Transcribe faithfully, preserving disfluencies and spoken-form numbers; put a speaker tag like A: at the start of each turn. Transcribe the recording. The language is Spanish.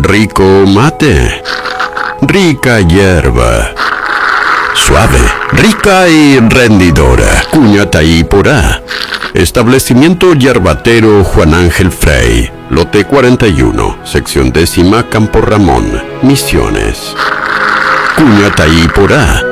A: rico mate, rica hierba, suave, rica y rendidora. Cuñataí Porá. Establecimiento Yerbatero Juan Ángel Frey, lote cuarenta y uno, sección décima, Campo Ramón, Misiones. Cuñataí Porá.